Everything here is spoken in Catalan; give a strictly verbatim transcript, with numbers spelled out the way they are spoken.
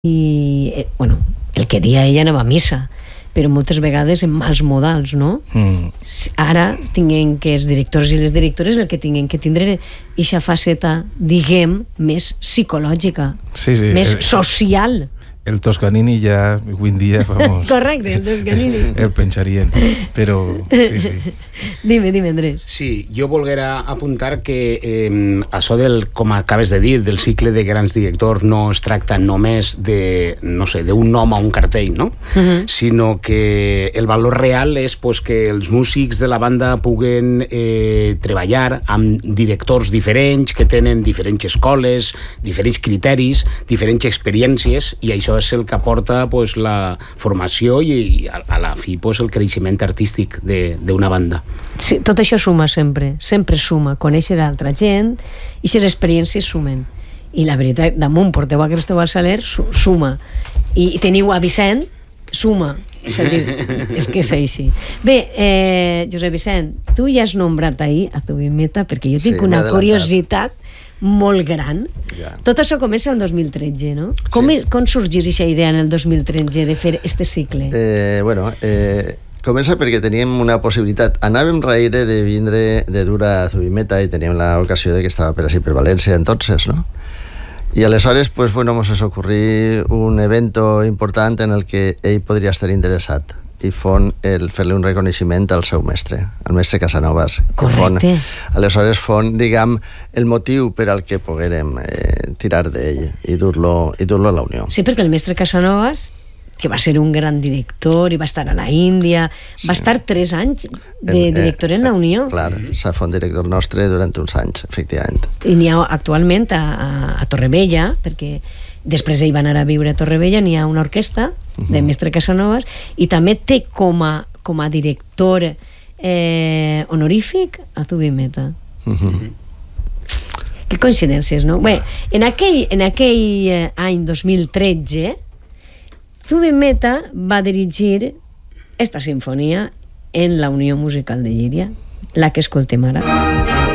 i, eh, bueno, el que dia ella anava a missa, però moltes vegades en mals modals, no? Mm. Ara tinguem que els directors i les directores el que tinguem que tindre eixa faceta, diguem, més psicològica, sí, sí, més el, social. El Toscanini ja, avui en dia, vamos... Correcte, el Toscanini. El penjarien, però... Sí, sí. Dime, dime, Andrés. Sí, jo volguera apuntar que eh, això del, com acabes de dir, del cicle de grans directors no es tracta només de, no sé, d'un nom a un cartell, no? Uh-huh. Sinó que el valor real és pues, que els músics de la banda puguen eh, treballar amb directors diferents, que tenen diferents escoles, diferents criteris, diferents experiències, i això és el que aporta pues, la formació i, i a, a la fi pues, el creixement artístic d'una banda. Sí, tot això suma sempre, sempre suma, conèixer altra gent i les experiències sumen. I la veritat, damunt porteu a Cristóbal Saler, su suma. I teniu a Vicent, suma. És a dir, és que és així. Bé, eh, Josep Vicent, tu ja has nombrat ahir a Zubimeta perquè jo tinc sí, una curiositat molt gran. Ja. Tot això comença el dos mil tretze, no? Com, sí. com sorgís aquesta idea en el dos mil tretze de fer este cicle? Eh, bueno, eh, comença perquè teníem una possibilitat. Anàvem raire de vindre de dur a Zubimeta i teníem l'ocasió de que estava per així per València entonces, no? I aleshores, pues bueno, nos es ocurrí un evento important en el que ell podria estar interessat i fon el fer-li un reconeixement al seu mestre, al mestre Casanovas. Correcte. Fon, aleshores fon, diguem, el motiu per al que poguérem eh, tirar d'ell i dur-lo i dur-lo a la Unió. Sí, perquè el mestre Casanovas, que va ser un gran director i va estar a la Índia, sí. va estar tres anys de en, director en la Unió. Eh, clar, s'ha fet director nostre durant uns anys, efectivament. I n'hi ha actualment a, a, a Torrevella, perquè després ell va anar a viure a Torrevella, n'hi ha una orquestra uh-huh. de mestre Casanovas, i també té com a, com a director eh, honorífic a Zubimeta. Uh-huh. Que coincidències, no? Bé, en aquell, en aquell eh, any dos mil tretze, Zubimeta va dirigir esta sinfonia en la Unió Musical de Llíria, la que escoltem ara.